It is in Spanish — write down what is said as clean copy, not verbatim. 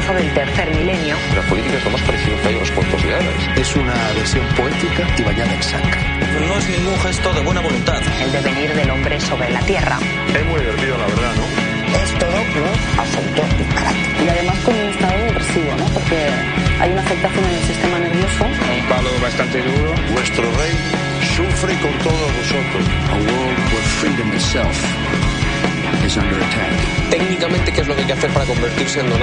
comienzo del tercer milenio. La política es lo más parecido que hay a los cuentos de hadas. Es una versión poética y bañada en sangre. No es ningún gesto de buena voluntad. El devenir del hombre sobre la tierra. Es muy divertido, la verdad, ¿no? Es todo un absoluto disparate. Y además con un estado depresivo, ¿no? Porque hay una afectación en el sistema nervioso. Un palo bastante duro. Vuestro rey sufre con todos vosotros. A world where freedom itself is under attack. Técnicamente, ¿qué es lo que hay que hacer para convertirse en